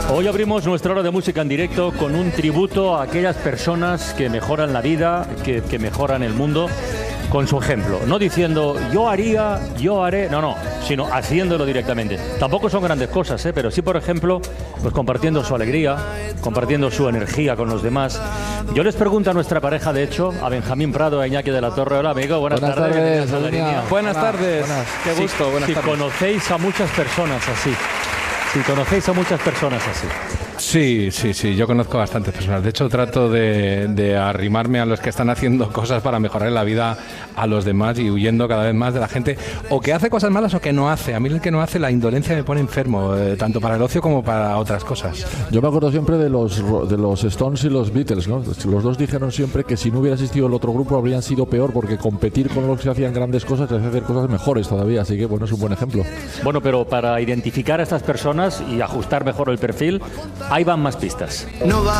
Hoy abrimos nuestra hora de música en directo con un tributo a aquellas personas que mejoran la vida, que mejoran el mundo, con su ejemplo. No diciendo yo haría, yo haré, no, sino haciéndolo directamente. Tampoco son grandes cosas, pero sí, por ejemplo, pues compartiendo su alegría, compartiendo su energía con los demás. Yo les pregunto a nuestra pareja, de hecho, a Benjamín Prado, a Iñaki de la Torre. Hola, amigo, buenas tardes. Buenas tardes. Qué gusto, buenas tardes. Conocéis a muchas personas así. Si conocéis a muchas personas así. Sí, yo conozco a bastantes personas. De hecho, trato de arrimarme a los que están haciendo cosas para mejorar la vida a los demás y huyendo cada vez más de la gente o que hace cosas malas o que no hace. A mí el que no hace, la indolencia me pone enfermo, tanto para el ocio como para otras cosas. Yo me acuerdo siempre de los Stones y los Beatles, ¿no? Los dos dijeron siempre que si no hubiera existido el otro grupo habrían sido peor, porque competir con los que hacían grandes cosas les hace hacer cosas mejores todavía. Así que, bueno, es un buen ejemplo. Bueno, pero para identificar a estas personas y ajustar mejor el perfil, ahí van más pistas.